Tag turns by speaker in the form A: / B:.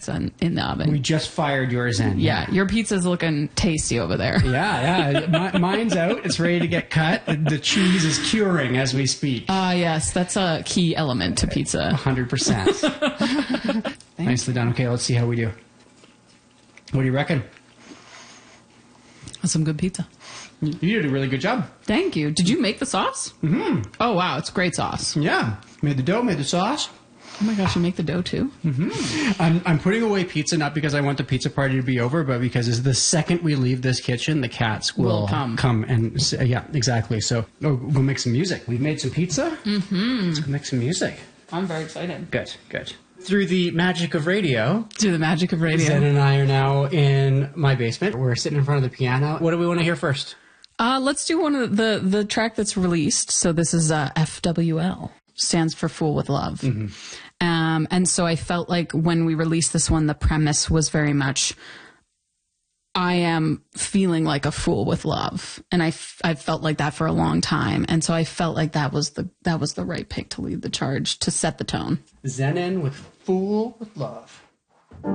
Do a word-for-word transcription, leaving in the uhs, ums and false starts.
A: pizza in, in the oven.
B: We just fired yours in.
A: Yeah, your pizza's looking tasty over there.
B: Yeah, yeah. My, mine's out. It's ready to get cut. The cheese is curing as we speak.
A: Ah, uh, yes, that's a key element to pizza.
B: one hundred percent. Nicely done. Okay, let's see how we do. What do you reckon?
A: That's some good pizza.
B: You did a really good job.
A: Thank you. Did you make the sauce?
B: Mm-hmm.
A: Oh, wow. It's great sauce.
B: Yeah. Made the dough, made the sauce.
A: Oh, my gosh. You make the dough, too?
B: Mm-hmm. I'm, I'm putting away pizza, not because I want the pizza party to be over, but because the second we leave this kitchen, the cats will,
A: will come.
B: come. And uh, yeah, exactly. So oh, we'll make some music. We've made some pizza.
A: Mm-hmm.
B: Let's go make some music.
A: I'm very excited.
B: Good, good. Through the magic of radio.
A: Through the magic of radio.
B: Zen and I are now in my basement. We're sitting in front of the piano. What do we want to hear first?
A: Uh, let's do one of the, the track that's released. So this is uh, F W L. Stands for Fool with Love. Mm-hmm. Um, and so I felt like when we released this one, the premise was very much, I am feeling like a fool with love. And I, f- I felt like that for a long time. And so I felt like that was the that was the right pick to lead the charge, to set the tone.
B: Zenin with Fool with Love.